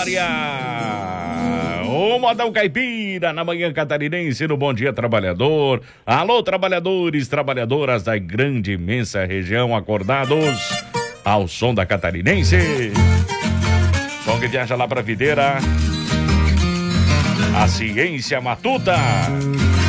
Glória! O Modão Caipira na manhã catarinense no Bom Dia Trabalhador. Alô, trabalhadores, trabalhadoras da grande, imensa região, acordados ao som da catarinense. Som que viaja lá pra videira. A ciência matuta.